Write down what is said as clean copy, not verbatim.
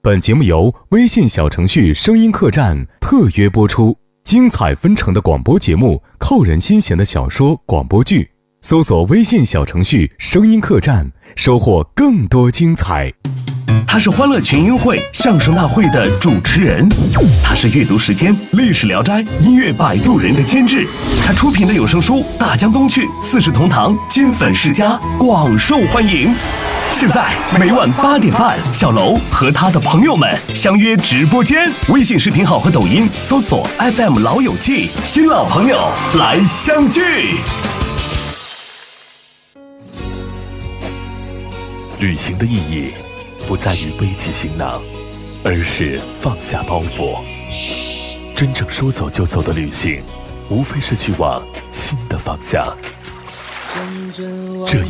本节目由微信小程序声音客栈特约播出，精彩纷呈的广播节目，扣人心弦的小说广播剧，搜索微信小程序声音客栈，收获更多精彩。 他是欢乐群英会相声大会的主持人，他是阅读时间历史聊斋音乐摆渡人的监制，他出品的有声书《大江东去》《四世同堂》金粉世家广受欢迎。现在每晚8点半，小楼和他的朋友们相约直播间，微信视频号和抖音搜索 FM 老友记，新老朋友来相聚。 旅行的意义不在于背起行囊，而是放下包袱。真正说走就走的旅行，无非是去往新的方向。这